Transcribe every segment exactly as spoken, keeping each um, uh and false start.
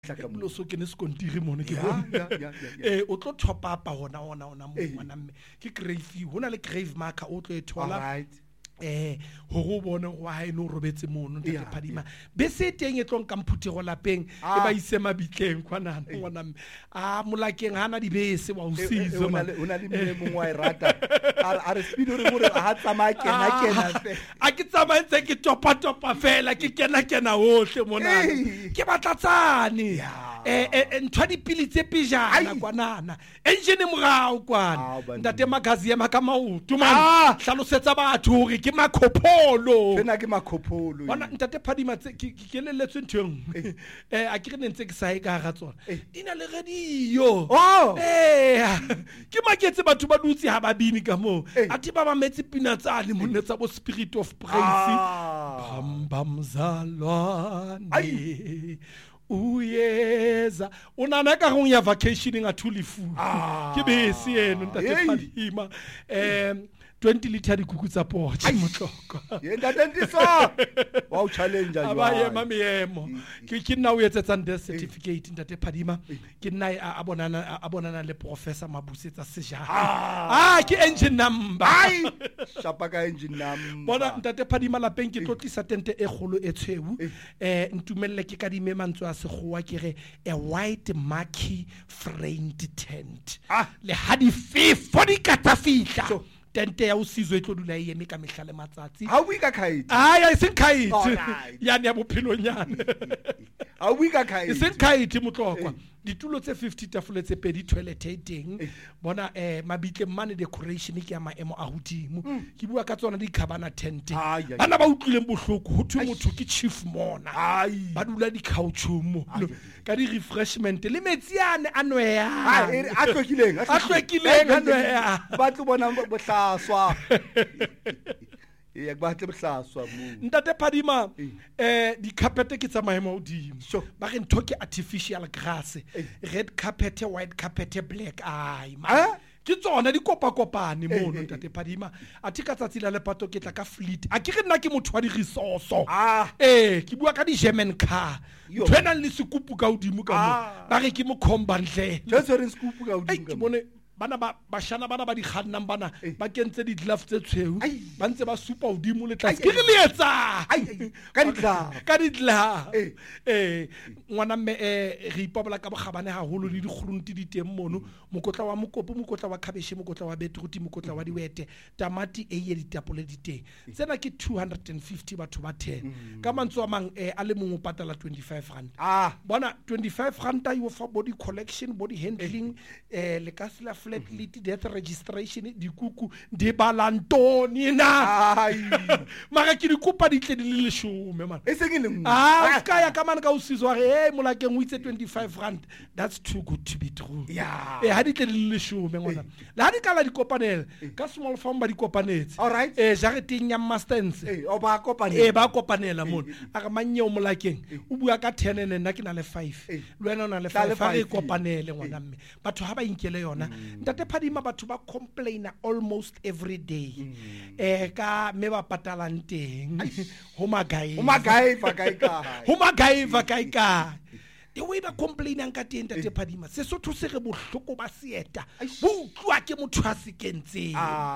lo so ke ne skontiri mone ke bona eh o tlo top up ona ona ona mo ngwana mme ke grave hona le grave marker o tlo e thola eh ho go bona go ha eno robetse mono ntate Phadima be se teng e tlong ka mphutego lapeng e ba ise mabitleng kwana ngwana mme a molakeng hana di bese wa usizo ona le ona le mme mongwe wa irata a re speed re gore ha tsama kena kena a ke tsama ntse ke topa topa fela ke kena kena hohle mona ke batlatsane eh ntwa dipili tse pejana kwanana engine mogao kwana ntate magazi ya makamautu man hlalosetsa batho hore ke makhopolo fena ke makhopolo bona ntate Phadima ke ke leletswe nthong eh a ke re ntse ke sa e ka ga tsona dina le radio eh ke maketse batho ba dutse ha ba bini ka mo a ti ba ba metsi pina tsane monna tsa bo spirit of praise bam bam zalwane uyeza unana ka go ya vacationing a thulifu ke bese eno ntate Phadima em twenty liter dikuku tsa potse motloko ye ntate ndiso wa u challenge jwa abaye mamiemo ke ke nna o etsetsang death certificate ntate Phadima ke nna a bonana a bonana le professor Mabusetsa Sejana ah ke engine number ai shapa ka engine number bona ntate Phadima la peng ke tlotlisa tente e golo e tshweu eh ntumelle ke ka di memantso a segoa ke re a white marquee framed tent le hadi fifo di katafihla tente ya usizo e tlo dula e eme ka mehla le matsatsi ha o ka khaiti ah ya iseng khaiti yani ya bophelo nyane ha o ka khaiti iseng khaiti motlokwa ditulo tse fifty tafole tse pedi toilet e teng bona eh mabitle mane decoration ke ya maemo a hodimo ke bua ka tsona di khabana tent bana ba utlileng bohloko ho thwe motho ke chief mona ba dula di couchum ka di refreshment le metsi ane a nweya a tlokileng a tlokileng a nweya ba tlo bona bohlaswa e ba tle bohlaswa mo ntate Phadima eh di carpet ke tsa maemo hodimo ba re ntho ke artificial grass red carpet white carpet black ai ma ke tsona di kopa kopane mono ntate Phadima a tika tsatsi la lepato ke tla ka fleet a ke re nna ke motho wa di resource eh ke bua ka di German car tshwana le sekupu ka hodimo ka mo ba re ke mo khombandle je se re sekupu ka hodimo ke bone bana ba bashana bana ba di kgannang bana ba kentse di glove tse tshweu ba ntse ba supa hodimo le tlase ke re le etsa ka ditla ka ditla eh ngwana mme eh re ipobola ka bogabane ha holo le di grunti di teng mono mokotla wa mokopo mokotla wa cabbage mokotla wa beetroot mokotla wa diwete tamati e ye ditapole di teng tsena ke two hundred fifty batho ba ten ka mantso a mang eh a le mongwe patala twenty-five rand ah bona twenty-five rand you for body collection body handling eh le ka sila flat lit death registration dikuku di balantoni na mara ke dikopa di tle di le leshome man e seng le nngwe ah ka ya ka man ka usizo re eh molakeng o itse twenty-five rand that's too good to be true yeah eh ha di tle di le leshome ngwana la di kala di kopanela ka small farm ba di kopanetse all right eh jareteng ya masters eh o ba kopanela eh ba kopanela mona a ga manye o molakeng o bua ka ten ene nna ke na le five le wena o na le five fa re kopanele ngwana mme batho ha ba inkele yona ntate Phadima batho ba complaina almost every day eh ka me ba patalang teng ho magae ho magae fa kae ka ho magae fa kae ka the way ba complainang ka teng ntate Phadima se sotho se re bohloko ba seeta bo utlwa ke motho a se kentseng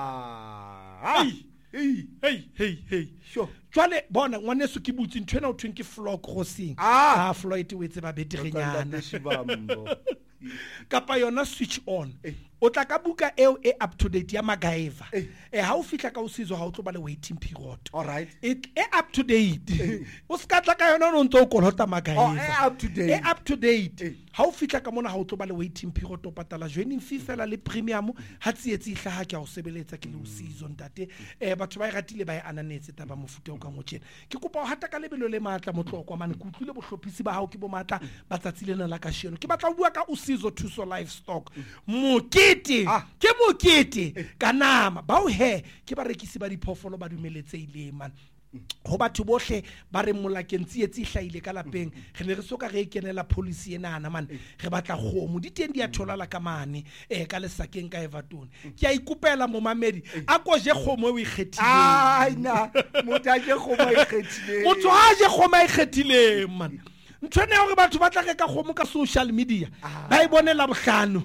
ah hey hey hey hey sure jwale bona ngwaneso ke butsi nthwena o thweng ke floor crossing ah Floyd o etse ba beterenyana shibambo kapa yona switch on o tla ka buka eo e up to date ya MacGyver eh ha o fihla ka usizo ha o tlo ba le waiting period all right it e up to date o ska tla ka yona no ntse o kolota MacGyver e up to date e up to date ha o fihla ka mona ha o tlo ba le waiting period o patala joining fee fela le premium ha tsietsi ihla ha ke a o sebeletsa ke le usizo ntate eh batho ba e ratile ba e ananetse taba mofuta o ka ngotjena ke kopa o hata ka lebelo le matla motlokwa mane ke utlwile bohlophisi ba hao ke bo matla ba tsatsile na la ka sheno ke batla o bua ka usizo thuso livestock mokete ke mokete ka nama ba o he ke barekisi ba diphoofolo ba dumeletsehile man ho batho bohle ba re molakeng tsietsi hlaile ka lapeng re ne re soka re kenela policy ena ana man re batla khomo di teng di a tholala ka mane eh ka lesakeng ka Everton ke a ikopela mo mamedi a ko je khomo o ikgethile ai na motho a je khomo o ikgethile motho a je khomo o ikgethile man ntho ne hore batho ba tla reka kgomo ka social media ba e bonela bohlano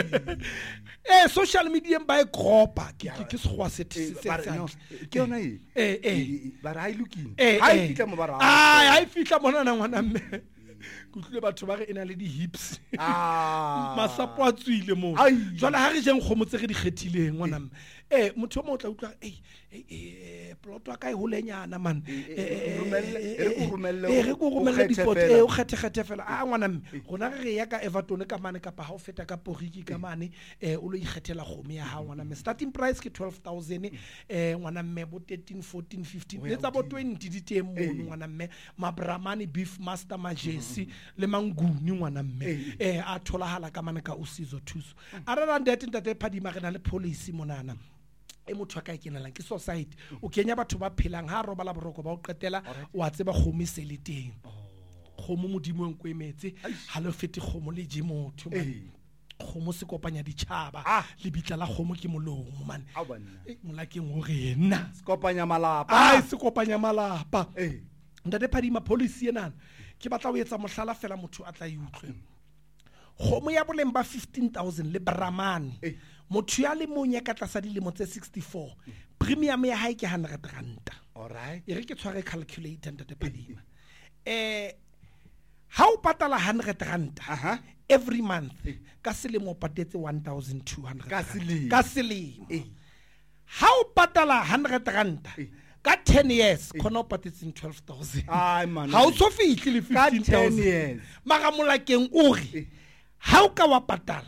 eh social media ba e kropa ke ke segwa se se ke yona e eh eh ba ra I looking ha I fitla mo ba ra ah ha fitla mona na ngwana mme kutlwe batho ba re ena le di hips ah masapo a tswile mo jwale ha re jeng kgomo tse re di kgethileng ngwana mme eh motho mo tla utlwa eh eh plot wa ka e holenyana man eh re romelle eh re go romelle di photo eh o kgethe kgethe fela a ngwana mme rona re ya ka Everton ka mane ka pa ha o feta ka Poriki ka mane eh o lo ikgethela kgomo ya ha ngwana mme starting price ke twelve thousand eh ngwana mme bo thirteen fourteen fifteen le tsa bo twenty di teng mo ngwana mme mabramani beef master majesi le manguni ngwana mme eh a tholahala ka mane ka Usizo Thuso ara rand that ntate Phadima rena le policy monana e motho ka ikenelang ke society o kenya batho ba phelang ha roba la boroko ba o qetela wa tseba kgomo se le teng kgomo modimo en kwemetse ha le fete kgomo le je motho man kgomo se kopanya ditšhaba le bitla la kgomo ke molomo man molakeng o re nna se kopanya malapa ai se kopanya malapa ntate Phadima policy ena ke batla o etsa mohlala fela motho a tla utlwe kgomo ya boleng ba fifteen thousand le bramane motho ya le monya ka tlasa dilemo tse sixty-four premium ya hae ke one hundred rand alright e re ke tshware calculator ntate Phadima eh ha o patala one hundred rand every month ka selemo o patetse one thousand two hundred ka selemo ka selemo ha o patala one hundred rand ka ten years khona o patetseng twelve thousand ai man ha o so fihle le fifteen thousand mara molakeng o re ha o ka wa patala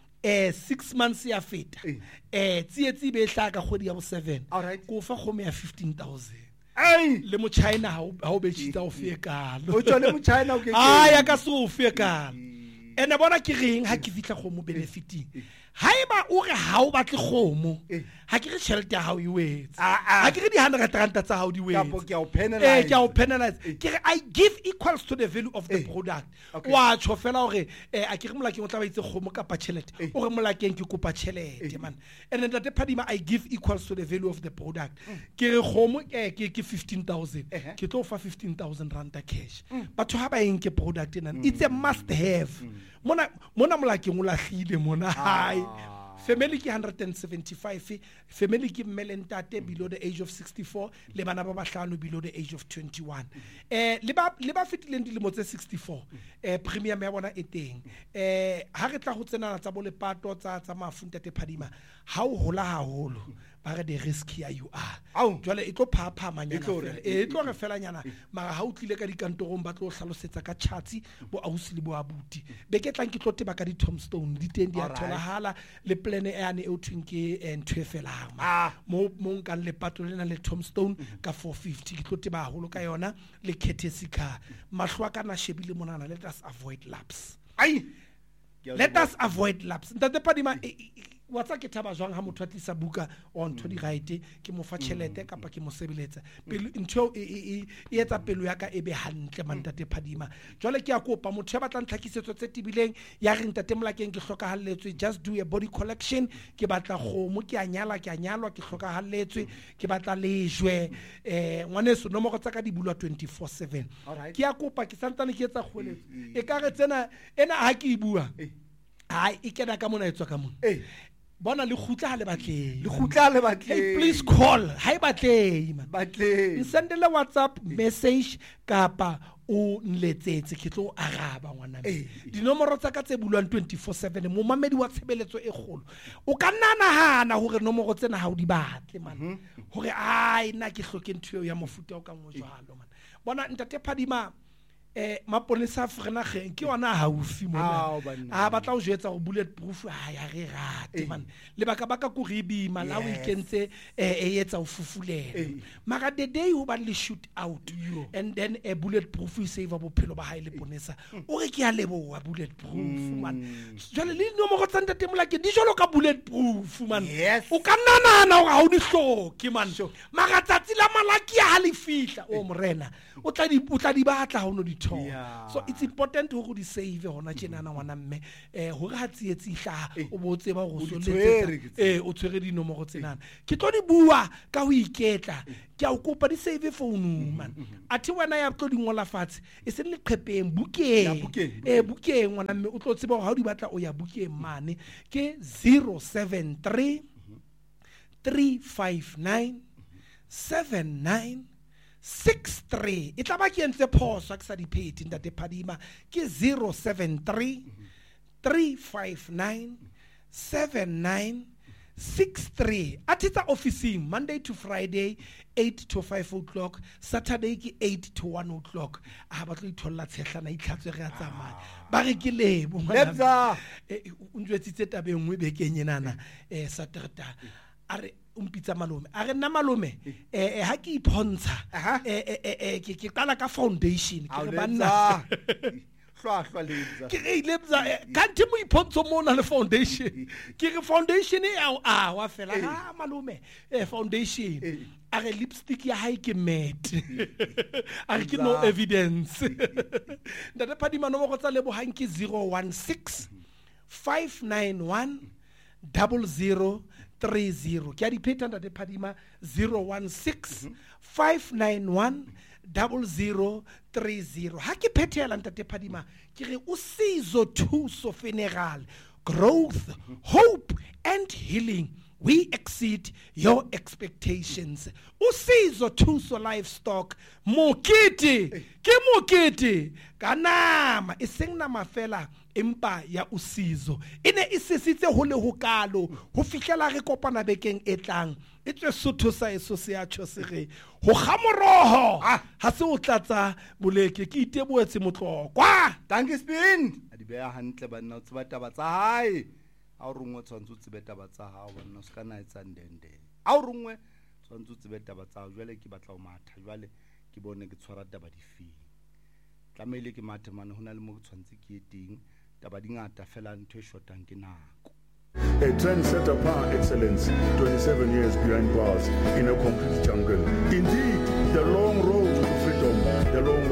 eh six months ya feta eh tsietsi be hla ka kgodi ya bo seven ko fa kgomo ya fifteen thousand ai le mo China ha o be tshita o fekalo o tsole mo China o ke ah ya ka so fekalo ene bona ke reng ha ke fitla kgomo benefiting haeba o re ha o batle kgomo ha ke re tšhelete ya hao e wetse ha ke re di one hundred rand tsa hao di wetse ke a o penalize eh ke a o penalize ke re I give equals to the value of the product wa tsho fela hore eh a ke re molakeng o tla ba itse kgomo ka pa tšhelete o re molakeng ke kopa tšhelete man and then ntate Phadima I give equals to the value of the product ke re kgomo eh ke ke fifteen thousand ke tlo fa fifteen thousand rand cash batho ha ba eng ke product ena it's a must have mona mona molakeng o lahlile mona hai family ke one hundred seventy-five family ke mmelentate below the age of sixty-four le bana ba bahlano below the age of twenty-one eh le ba le ba fitileng dilemo tse sixty-four eh premium ya bona e teng eh ha re tla go tsena tsa bo lepato tsa tsa mafu ntate Phadima ha o hola haholo ba re the risk ya you are jwale e tlo phapha manyana fela e tlo re fela nyana mara ha o tlile ka dikantorong ba tlo hlalosetsa ka chatsi bo ausi le bo abuti be ke tlang ke tlo teba ka di tombstone di teng di a tholahala le plan e ane e o thweng ke ntwe fela mo mo nka le pato lena le tombstone ka four fifty ke tlo teba haholo ka yona le courtesy car mahlwa kana shebile monana let us avoid lapse ai let us avoid lapse ntate Phadima wa tsa ke thaba jwang ha motho a tlisa buka on to di right ke mo fa tšhelete kapa ke mo sebeletsa pelo ntho e e etsa pelo ya ka e be hantle mantate Phadima jwale ke a kopa motho ya batlang tlhakisetso tse tibileng ya re ntate molakeng ke hlokahalletswe just do a body collection ke batla kgomo ke a nyala ke a nyalwa ke hlokahalletswe ke batla lejwe eh ngwaneso nomoro tsa ka di bulwa twenty-four seven ke a kopa ke santane ke etsa kgoletso e ka re tsena ena ha ke e bua ai e kena ka mona etswa ka mona eh bona le khutla le batleng le khutla le batleng please call ha e batleng man batleng sendele WhatsApp message kapa o nletsetse ke tlo araba ngwana dinomoro tsa ka tse bulwang twenty-four seven mo mamedi wa tshebeletso e kgolo o ka nana hana hore nomoro tsena ha o di batle man hore ai nna ke hloke ntho ya mofuta o ka mo jwalo man bona ntate Phadima eh maponesa frena ge ke yona haufi mona a batla o jetsa go bulletproof ha ya re rate man le baka baka go ribi malawi ikentse eh etsa o fufulela mara the day ho ba le shoot out and then a bulletproof e save bophelo ba hae le ponesa o re ke ya leboa bulletproof man jole le no mo go tsanta temola ke di jolo ka bulletproof man o ka nana na o ga o di hloke man mara tsatsi la malaki ya ha le fihla o morena o tla di o tla di batla ha o no di thola Yeah. so it's important hore di save hona tjenana ngwana mme eh hore ha tsietsi hlaha o bo tseba go o di so tshwere ke letsetsa eh o tshwere dinomoro tsenana ke tlo di bua ka ho iketla ke a o kopa di save phone man athi wena ya tlo di ngola fatshe e se le qhepeng Ya, bukeng bukeng, eh bukeng ngwana mme o tlo tseba hore ha o di batla o ya bukeng mane ke zero seven three three five nine seven nine six three e tla ba ke entse phoso ke sa di phethi ntate Phadima ke zero seven three three five nine seven nine six three atitsa officing Monday to Friday eight to five o'clock, Saturday ke eight to one o'clock. Ah ba tlo itholla tshehlana itlhatswe re a tsamaya ba re ke lebo Lebza o ntwetsitse tabe nngwe bekeng enana eh Saturday are umpitsa malome a re nna malome eh ha ke iphontsha eh eh ke ke qala ka foundation ke re banna hlwa hlwa lebza ke re lebza kanthi mo iphontsho mona le foundation ke re foundation e a wa fela ha malome eh foundation a re lipstick ya hae ke matte a re ke no evidence ntate Phadima no go tsa lebo hang ke zero one six five nine one zero zero three zero ke a di pheta ntate Phadima zero one six five nine one zero zero three zero ha ke phethela ntate Phadima ke re usizo thuso funeral growth hope and healing. We exceed your expectations. Usizo thuso livestock mokete ke mokete kanama iseng na mafela empa ya usizo ine isisitse ho le ho kalo ho fihlela re kopana bekeng etlang e tswe sotho sa eso se a tshosere ho gamoroho ha se o tlatsa boleke ke iteboetse motlokwa danke spin a di beya hantle banna o tseba taba tsa hae a o rongwe tshwantse o tsebe taba tsa hao banna o ska na etsa ndende a o rongwe tshwantse o tsebe taba tsa hao jwale ke batla o matha jwale ke bone ke tshwara taba difeng tlamehile ke mathe mane hona le mo ke tshwantse ke eteng taba dingata fela ntho e shotang ke nako. A trendsetter par excellence, twenty-seven years behind bars in a complete jungle.